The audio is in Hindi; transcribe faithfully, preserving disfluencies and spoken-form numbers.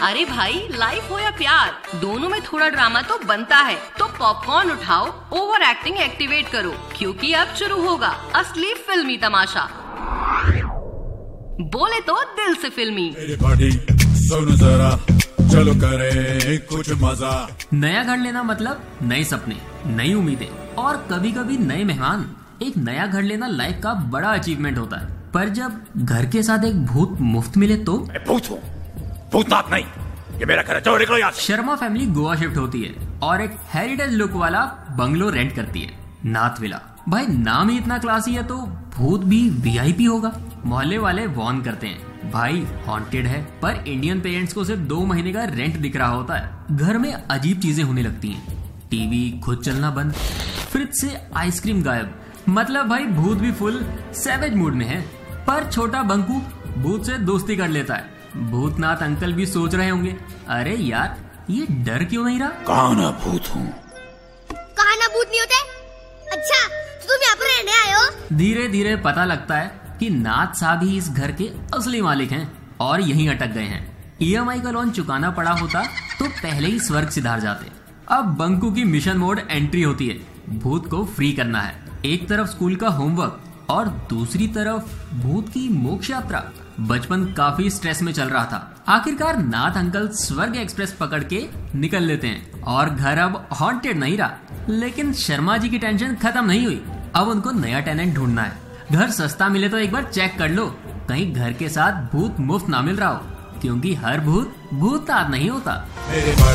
अरे भाई, लाइफ हो या प्यार, दोनों में थोड़ा ड्रामा तो बनता है। तो पॉपकॉर्न उठाओ, ओवर एक्टिंग एक्टिवेट करो, क्योंकि अब शुरू होगा असली फिल्मी तमाशा। बोले तो दिल से फिल्मी। सुनो जरा, चलो करे कुछ मजा। नया घर लेना मतलब नए सपने, नई उम्मीदें और कभी कभी नए मेहमान। एक नया घर लेना लाइफ का बड़ा अचीवमेंट होता है, पर जब घर के साथ एक भूत मुफ्त मिले तो भूत हूँ, भूतनाथ नहीं, ये मेरा घर है, चलो निकलो यहाँ से। शर्मा फैमिली गोवा शिफ्ट होती है और एक हेरिटेज लुक वाला बंगलो रेंट करती है, नाथ विला। भाई नाम ही इतना क्लासी है तो भूत भी वीआईपी होगा। मोहल्ले वाले वार्न करते हैं, भाई हॉन्टेड है, पर इंडियन पेरेंट्स को सिर्फ दो महीने का रेंट दिख रहा होता है। घर में अजीब चीजें होने लगती हैं, टीवी खुद चलना बंद, फ्रिज से आइसक्रीम गायब। मतलब भाई भूत भी फुल सैवेज मूड में है। पर छोटा बंकू भूत से दोस्ती कर लेता है। भूतनाथ अंकल भी सोच रहे होंगे, अरे यार ये डर क्यों नहीं रहा। कहाँ ना भूत हूँ। कहाँ ना भूत नहीं होते। अच्छा तो तुम यहाँ पर रहने आए हो। धीरे धीरे पता लगता है कि नाथ साहब ही इस घर के असली मालिक हैं और यहीं अटक गए हैं। ईएमआई का लोन चुकाना पड़ा होता तो पहले ही स्वर्ग सिधार जाते। अब बंकू की मिशन मोड एंट्री होती है, भूत को फ्री करना है। एक तरफ स्कूल का होमवर्क और दूसरी तरफ भूत की मोक्ष यात्रा। बचपन काफी स्ट्रेस में चल रहा था। आखिरकार नाथ अंकल स्वर्ग एक्सप्रेस पकड़ के निकल लेते हैं और घर अब हॉन्टेड नहीं रहा। लेकिन शर्मा जी की टेंशन खत्म नहीं हुई, अब उनको नया टेनेंट ढूंढना है। घर सस्ता मिले तो एक बार चेक कर लो, कहीं घर के साथ भूत मुफ्त ना मिल रहा हो, क्योंकि हर भूत भूतनाथ नहीं होता।